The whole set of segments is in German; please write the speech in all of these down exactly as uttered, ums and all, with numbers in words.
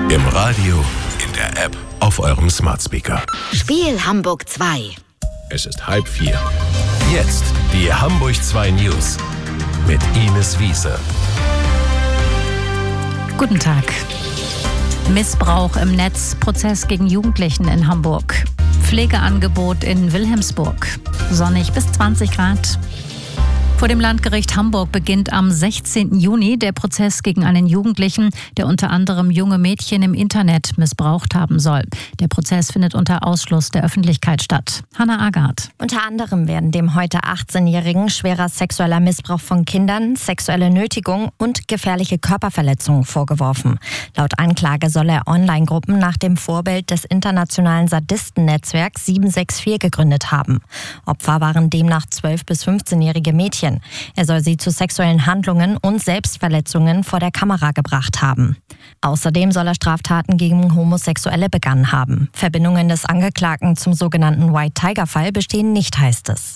Im Radio, in der App, auf eurem Smart Speaker. Spiel Hamburg zwei. Es ist halb vier. Jetzt die Hamburg zwei News mit Ines Wiese. Guten Tag. Missbrauch im Netz, Prozess gegen Jugendlichen in Hamburg. Pflegeangebot in Wilhelmsburg. Sonnig bis zwanzig Grad. Vor dem Landgericht Hamburg beginnt am sechzehnten Juni der Prozess gegen einen Jugendlichen, der unter anderem junge Mädchen im Internet missbraucht haben soll. Der Prozess findet unter Ausschluss der Öffentlichkeit statt. Hannah Agard. Unter anderem werden dem heute achtzehnjährigen schwerer sexueller Missbrauch von Kindern, sexuelle Nötigung und gefährliche Körperverletzungen vorgeworfen. Laut Anklage soll er Online-Gruppen nach dem Vorbild des internationalen Sadistennetzwerks sieben sechs vier gegründet haben. Opfer waren demnach zwölf- bis fünfzehnjährige Mädchen. Er soll sie zu sexuellen Handlungen und Selbstverletzungen vor der Kamera gebracht haben. Außerdem soll er Straftaten gegen Homosexuelle begangen haben. Verbindungen des Angeklagten zum sogenannten White-Tiger-Fall bestehen nicht, heißt es.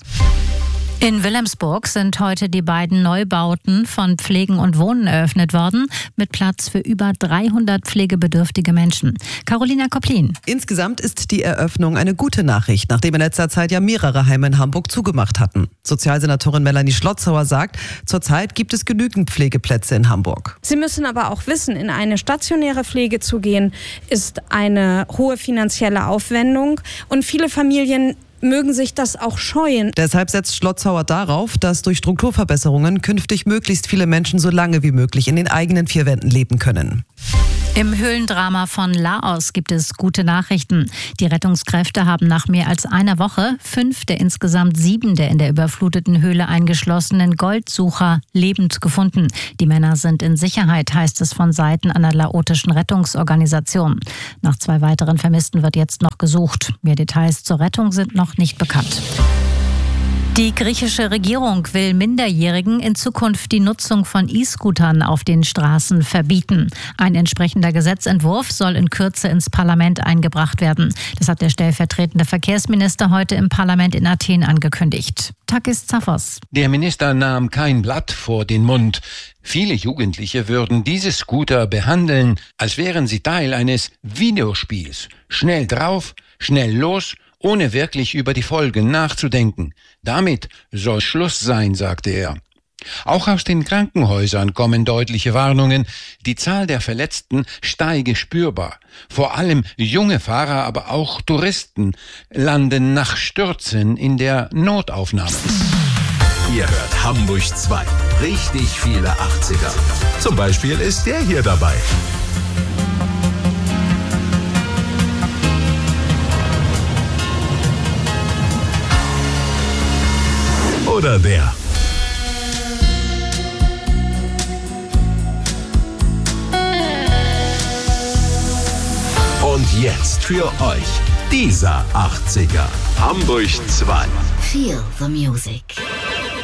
In Wilhelmsburg sind heute die beiden Neubauten von Pflegen und Wohnen eröffnet worden, mit Platz für über dreihundert pflegebedürftige Menschen. Carolina Koplin. Insgesamt ist die Eröffnung eine gute Nachricht, nachdem in letzter Zeit ja mehrere Heime in Hamburg zugemacht hatten. Sozialsenatorin Melanie Schlotzauer sagt, zurzeit gibt es genügend Pflegeplätze in Hamburg. Sie müssen aber auch wissen, in eine stationäre Pflege zu gehen, ist eine hohe finanzielle Aufwendung und viele Familien mögen sich das auch scheuen. Deshalb setzt Schlotzauer darauf, dass durch Strukturverbesserungen künftig möglichst viele Menschen so lange wie möglich in den eigenen vier Wänden leben können. Im Höhlendrama von Laos gibt es gute Nachrichten. Die Rettungskräfte haben nach mehr als einer Woche fünf der insgesamt sieben der in der überfluteten Höhle eingeschlossenen Goldsucher lebend gefunden. Die Männer sind in Sicherheit, heißt es von Seiten einer laotischen Rettungsorganisation. Nach zwei weiteren Vermissten wird jetzt noch gesucht. Mehr Details zur Rettung sind noch nicht bekannt. Die griechische Regierung will Minderjährigen in Zukunft die Nutzung von E-Scootern auf den Straßen verbieten. Ein entsprechender Gesetzentwurf soll in Kürze ins Parlament eingebracht werden. Das hat der stellvertretende Verkehrsminister heute im Parlament in Athen angekündigt. Takis Zaphos. Der Minister nahm kein Blatt vor den Mund. Viele Jugendliche würden diese Scooter behandeln, als wären sie Teil eines Videospiels. Schnell drauf, schnell los, ohne wirklich über die Folgen nachzudenken. Damit soll Schluss sein, sagte er. Auch aus den Krankenhäusern kommen deutliche Warnungen. Die Zahl der Verletzten steige spürbar. Vor allem junge Fahrer, aber auch Touristen landen nach Stürzen in der Notaufnahme. Ihr hört Hamburg zwei. Richtig viele achtziger. Zum Beispiel ist der hier dabei. Oder der. Und jetzt für euch dieser achtziger. Hamburg zwei. Feel the music.